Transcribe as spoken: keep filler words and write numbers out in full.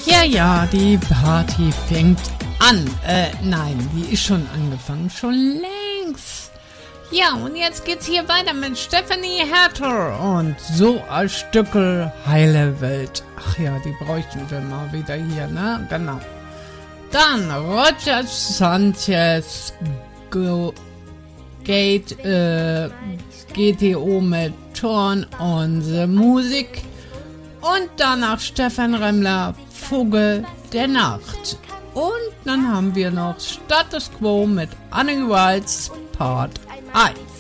Ja, ja, die Party fängt an. Äh, nein, die ist schon angefangen, schon längst. Ja, und jetzt geht's hier weiter mit Stephanie Hertel und so ein Stückel heile Welt. Ach ja, die bräuchten wir mal wieder hier, ne? Genau. Dann Roger Sanchez, Go, Gate, äh, G T O mit Turn on the Music. Und danach Stefan Remmler, Vogel der Nacht. Und dann haben wir noch Status Quo mit Annie Wilds Part eins.